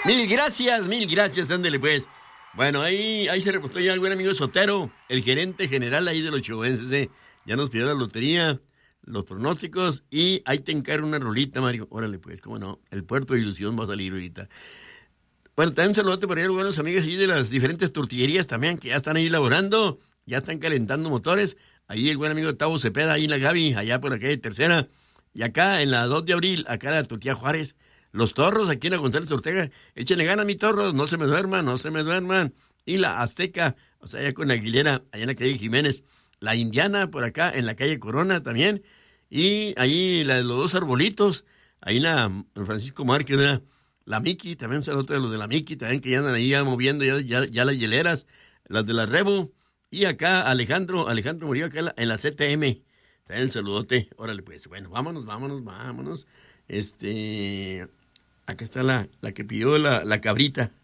Mil gracias, ándele pues. Bueno, ahí se reportó ya el buen amigo Sotero, el gerente general ahí de los chihuahuenses, Ya nos pidió la lotería, los pronósticos, y ahí te encargo una rolita, Mario. Órale pues, cómo no, el puerto de ilusión va a salir ahorita. Bueno, también un saludote por ahí a los buenos amigos ahí de las diferentes tortillerías también, que ya están ahí laborando, ya están calentando motores. Ahí el buen amigo Tavo Cepeda, ahí en la Gaby, allá por la calle Tercera. Y acá en la 2 de abril, acá en la Tortilla Juárez, los Torros, aquí en la González Ortega. Échenle ganas, mi Torros, no se me duerman, no se me duerman. Y la Azteca, o sea, allá con la Aguilera, allá en la calle Jiménez. La Indiana, por acá, en la calle Corona también. Y ahí la de los dos arbolitos, ahí en la Francisco Márquez, ¿verdad? La Miki, también saludos de los de la Miki, también que ya andan ahí ya moviendo ya las hieleras, las de la Rebu. Y acá Alejandro murió acá en la CTM. También el saludote. Órale, pues, bueno, vámonos. Acá está la que pidió la cabrita.